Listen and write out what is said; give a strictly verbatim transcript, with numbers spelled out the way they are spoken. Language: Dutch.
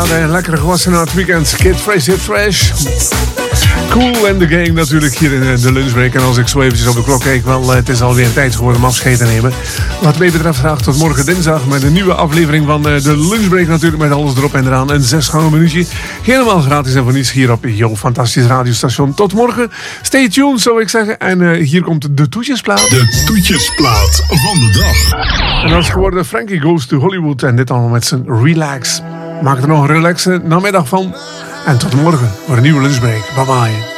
en lekker gewassen na het weekend. Kid Fresh Hit Fresh. Cool en de gang natuurlijk hier in de lunchbreak. En als ik zo eventjes op de klok kijk, wel, het is alweer tijd geworden om afscheid te nemen. Wat mij betreft graag tot morgen dinsdag met een nieuwe aflevering van de lunchbreak natuurlijk. Met alles erop en eraan. Een zesgangen minuutje. Helemaal gratis en voor niets hier op jouw fantastisch radiostation. Tot morgen. Stay tuned, zou ik zeggen. En uh, hier komt de toetjesplaat. De toetjesplaat van de dag. En dat is geworden Frankie Goes to Hollywood. En dit allemaal met zijn Relax. Maak er nog een relaxe namiddag van. En tot morgen voor een nieuwe lunchbreak. Bye bye.